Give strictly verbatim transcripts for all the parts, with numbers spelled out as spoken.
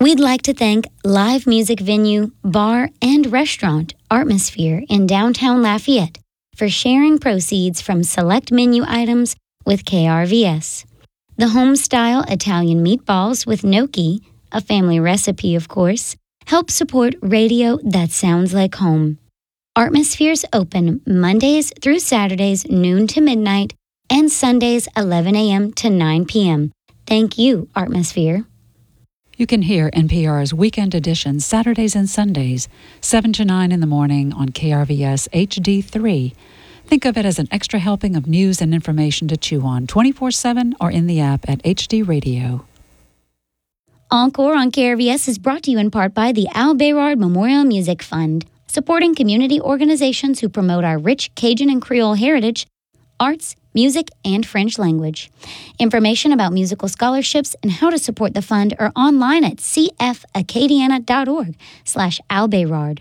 We'd like to thank live music venue, bar, and restaurant Artmosphere in downtown Lafayette for sharing proceeds from select menu items with K R V S. The home-style Italian meatballs with gnocchi, a family recipe of course, help support radio that sounds like home. Artmosphere's open Mondays through Saturdays noon to midnight and Sundays eleven a.m. to nine p.m. Thank you, Artmosphere. You can hear N P R's Weekend Edition Saturdays and Sundays, seven to nine in the morning on K R V S H D three. Think of it as an extra helping of news and information to chew on twenty-four seven or in the app at H D Radio. Encore on K R V S is brought to you in part by the Al Bayrard Memorial Music Fund, supporting community organizations who promote our rich Cajun and Creole heritage, arts, music, and French language. Information about musical scholarships and how to support the fund are online at cfacadiana.org slash albayrard.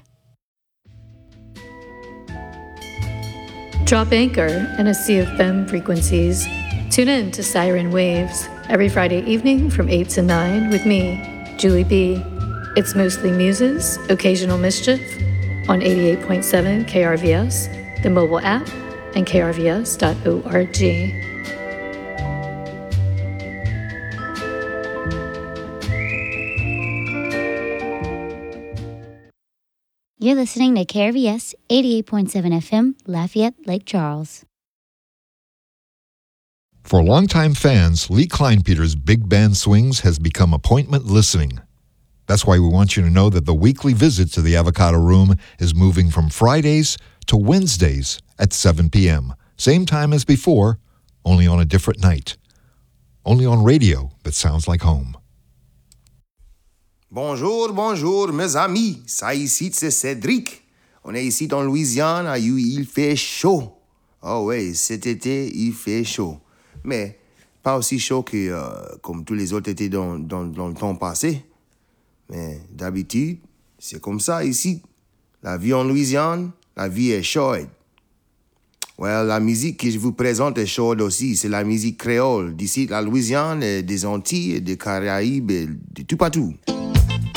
Drop anchor in a sea of F E M frequencies. Tune in to Siren Waves every Friday evening from eight to nine with me, Julie B. It's mostly muses, occasional mischief on eighty-eight point seven K R V S, the mobile app, and k r v s dot org. You're listening to K R V S eighty-eight point seven F M, Lafayette, Lake Charles. For longtime fans, Lee Kleinpeter's Big Band Swings has become appointment listening. That's why we want you to know that the weekly visit to the Avocado Room is moving from Fridays to Wednesdays at seven p.m., same time as before, only on a different night. Only on radio that sounds like home. Bonjour, bonjour, mes amis. Ça ici, c'est Cédric. On est ici en Louisiane, à où il fait chaud. Oh ouais, cet été, il fait chaud. Mais pas aussi chaud que euh, comme tous les autres étés dans, dans, dans le temps passé. Mais d'habitude, c'est comme ça ici. La vie en Louisiane, la vie est chaude. Well, la musique que je vous présente est chaude aussi. C'est la musique créole d'ici, la Louisiane, et des Antilles, et des Caraïbes, et de tout partout.